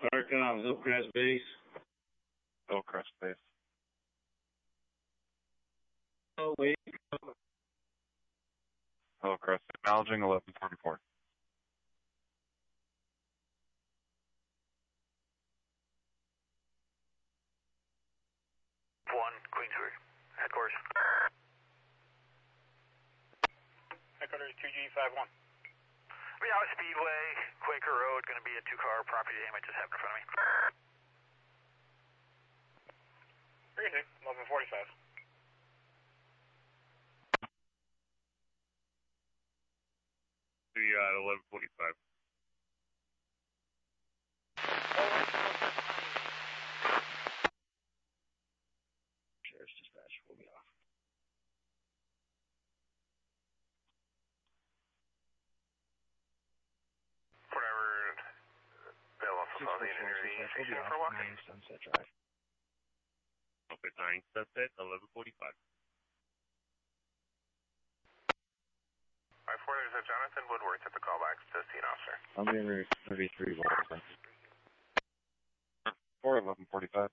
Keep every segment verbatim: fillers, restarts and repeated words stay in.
Working on Hillcrest Base. Hillcrest Base. Oh, wait. Hillcrest, acknowledging eleven forty-four. One, Queensburg. Headquarters. Headquarters two G five one. Reality Speedway, Quaker Road, going to be a two-car property damage just happened in front of me. Precinct, eleven forty-five. The uh, eleven forty-five. Sheriff's dispatch will be off. Whatever, Bill also saw the intervening station for a walk. nine Sunset Drive. Okay, nine Sunset, eleven forty-five. five four, there's a Jonathan Woodworth at the callback to the scene officer. I'm in Route thirty-three, Walter. four, eleven forty-five.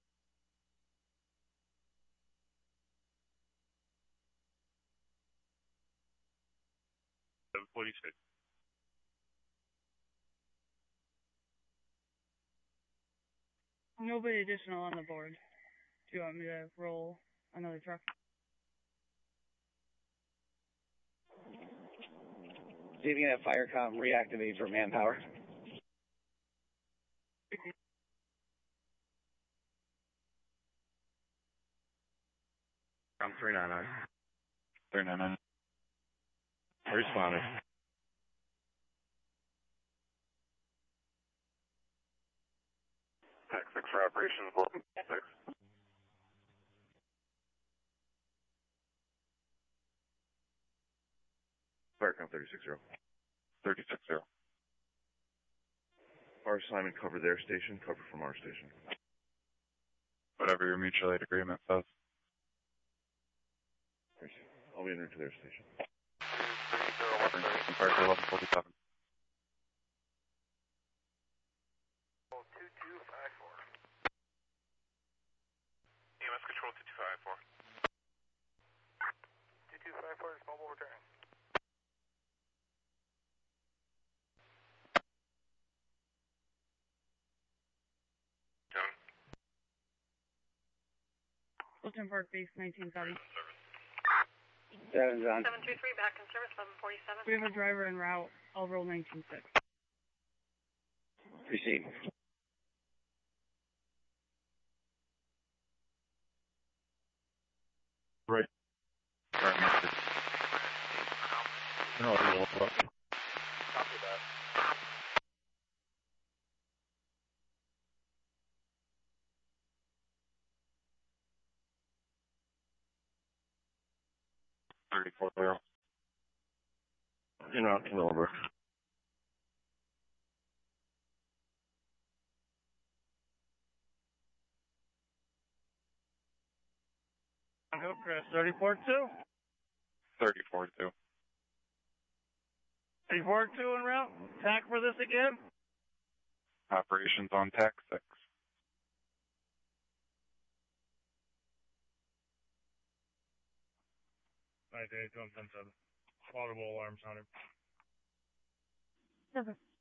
eleven forty-six. Nobody additional on the board. Do you want me to roll another truck? See if you can have Firecom reactivate for manpower. I'm three nine nine. three nine nine. Responding. Tech six for operations, eleven six. Firecom thirty-six zero. thirty-six zero. Our assignment cover their station, cover from our station. Whatever your mutual aid agreement says. I'll be in route to their station. Compared to eleven forty-seven. two two five four. E M S control two two five four. two two five four is mobile returning. John. Fulton Park Base nineteen seventy. Seven, John. seven three three, back in service, eleven forty-seven. We have a driver en route. I'll roll nineteen six. Proceed. Right. Right, message. No, I will. Copy that. thirty-four zero. In route to Millbrook. Hillcrest thirty-four two. thirty-four two. thirty-four two en route. Tack for this again. Operations on tack six. nine eight one ten seven. Audible alarm sounded. Never.